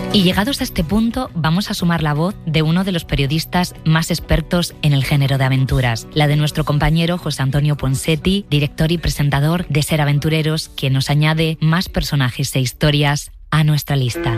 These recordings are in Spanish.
Y llegados a este punto, vamos a sumar la voz de uno de los periodistas más expertos en el género de aventuras, la de nuestro compañero José Antonio Ponseti, director y presentador de Ser Aventureros, que nos añade más personajes e historias a nuestra lista.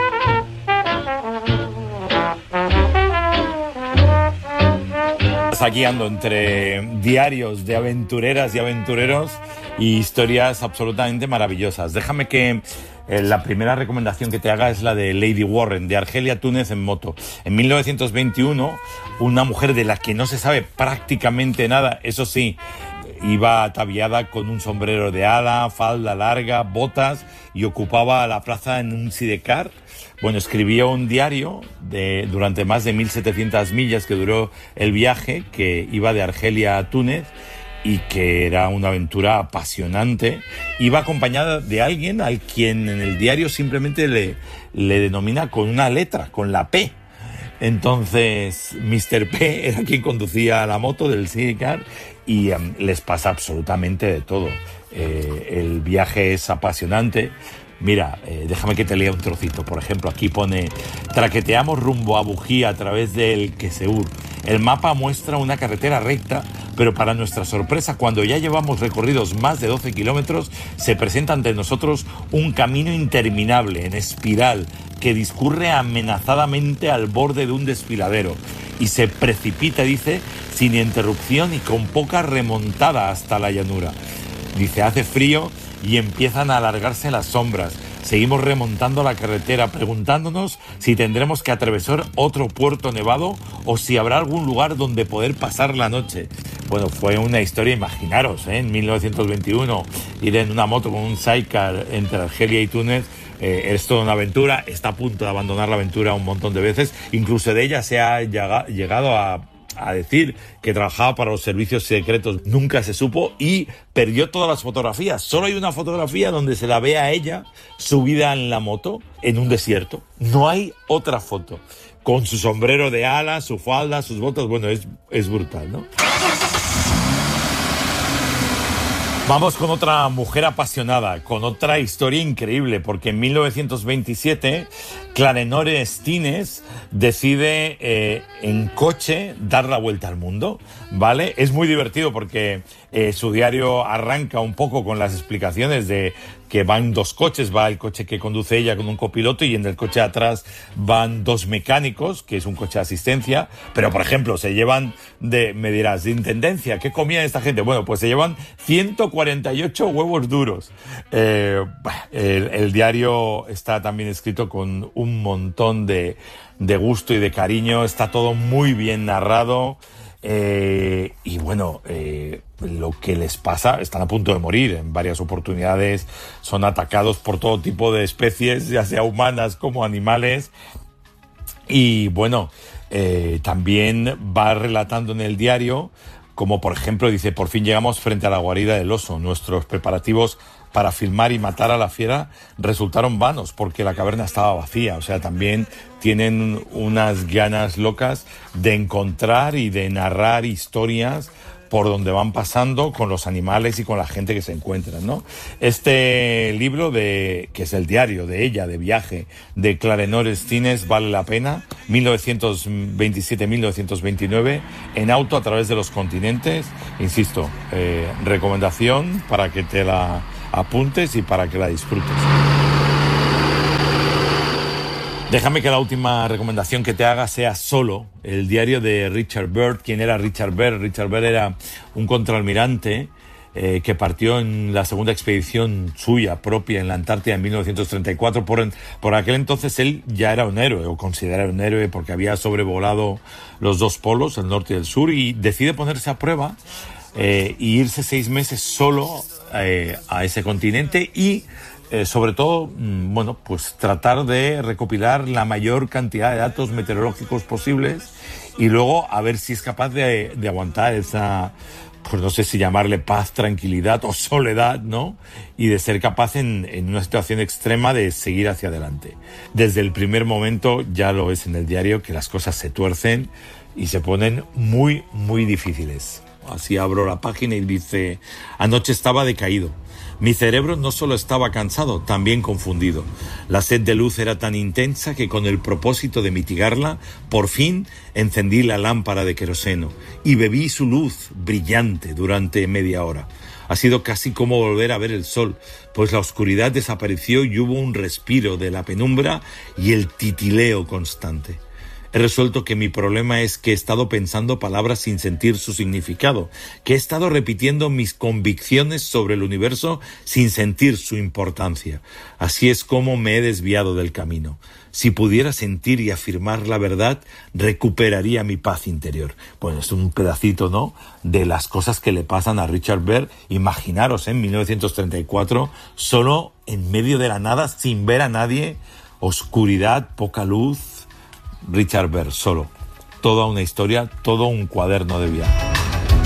Aquí ando entre diarios de aventureras y aventureros y historias absolutamente maravillosas. Déjame que la primera recomendación que te haga es la de Lady Warren, de Argelia Túnez en moto. En 1921, una mujer de la que no se sabe prácticamente nada, eso sí, iba ataviada con un sombrero de ala, falda larga, botas y ocupaba la plaza en un sidecar. Bueno, escribió un diario durante más de 1.700 millas que duró el viaje, que iba de Argelia a Túnez y que era una aventura apasionante. Iba acompañada de alguien al quien en el diario simplemente le denomina con una letra, con la P. Entonces, Mr. P era quien conducía la moto del sidecar y les pasa absolutamente de todo. El viaje es apasionante. Mira, déjame que te lea un trocito. Por ejemplo, aquí pone: traqueteamos rumbo a Bujía a través del Queseur. El mapa muestra una carretera recta, pero para nuestra sorpresa, cuando ya llevamos recorridos más de 12 kilómetros, se presenta ante nosotros un camino interminable, en espiral, que discurre amenazadamente al borde de un desfiladero y se precipita, dice, sin interrupción y con poca remontada hasta la llanura. Dice, hace frío y empiezan a alargarse las sombras. Seguimos remontando la carretera preguntándonos si tendremos que atravesar otro puerto nevado o si habrá algún lugar donde poder pasar la noche. Bueno, fue una historia, imaginaros, en 1921, ir en una moto con un sidecar entre Argelia y Túnez. Es toda una aventura. Está a punto de abandonar la aventura un montón de veces. Incluso de ella se ha llegado a decir que trabajaba para los servicios secretos, nunca se supo, y perdió todas las fotografías. Solo hay una fotografía donde se la ve a ella subida en la moto en un desierto. No hay otra foto. Con su sombrero de ala, su falda, sus botas. Bueno, es brutal, ¿no? Vamos con otra mujer apasionada, con otra historia increíble, porque en 1927 Clarenore Stines decide en coche dar la vuelta al mundo, ¿vale? Es muy divertido porque su diario arranca un poco con las explicaciones de que van dos coches, va el coche que conduce ella con un copiloto y en el coche de atrás van dos mecánicos, que es un coche de asistencia, pero por ejemplo se llevan me dirás, de intendencia, ¿qué comían esta gente? Bueno, pues se llevan 148 huevos duros. El diario está también escrito con un montón de gusto y de cariño, está todo muy bien narrado. Y bueno, lo que les pasa, están a punto de morir en varias oportunidades, son atacados por todo tipo de especies, ya sea humanas como animales. Y bueno, también va relatando en el diario, como por ejemplo dice, por fin llegamos frente a la guarida del oso. Nuestros preparativos para filmar y matar a la fiera resultaron vanos porque la caverna estaba vacía. O sea, también tienen unas ganas locas de encontrar y de narrar historias por donde van pasando con los animales y con la gente que se encuentran, ¿no? Este libro, que es el diario de ella, de viaje, de Clarenore Stines, vale la pena. 1927-1929, en auto a través de los continentes. Insisto, recomendación para que te la apuntes y para que la disfrutes. Déjame que la última recomendación que te haga sea solo el diario de Richard Byrd. ¿Quién era Richard Byrd? Richard Byrd era un contraalmirante que partió en la segunda expedición suya propia en la Antártida en 1934. Por aquel entonces él ya era un héroe, o considerado un héroe, porque había sobrevolado los dos polos, el norte y el sur, y decide ponerse a prueba y irse 6 meses solo a ese continente y sobre todo, bueno, pues tratar de recopilar la mayor cantidad de datos meteorológicos posibles y luego a ver si es capaz de aguantar esa, pues no sé si llamarle paz, tranquilidad o soledad, ¿no? Y de ser capaz en una situación extrema de seguir hacia adelante. Desde el primer momento, ya lo es en el diario, que las cosas se tuercen y se ponen muy, muy difíciles. Así abro la página y dice: anoche estaba decaído. Mi cerebro no solo estaba cansado, también confundido. La sed de luz era tan intensa que con el propósito de mitigarla, por fin encendí la lámpara de queroseno y bebí su luz brillante durante media hora. Ha sido casi como volver a ver el sol, pues la oscuridad desapareció y hubo un respiro de la penumbra y el titileo constante. He resuelto que mi problema es que he estado pensando palabras sin sentir su significado, que he estado repitiendo mis convicciones sobre el universo sin sentir su importancia. Así es como me he desviado del camino. Si pudiera sentir y afirmar la verdad, recuperaría mi paz interior. Bueno, es un pedacito, ¿no?, de las cosas que le pasan a Richard Berg. Imaginaros, en 1934, solo en medio de la nada, sin ver a nadie, oscuridad, poca luz. Richard Berg, solo. Toda una historia, todo un cuaderno de viaje.